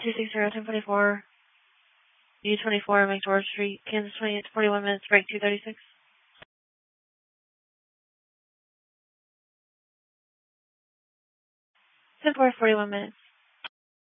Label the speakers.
Speaker 1: 260-1024, U24, McGeorge Street, Kansas 28 to 41 minutes, break 236. 10-4, 41 minutes.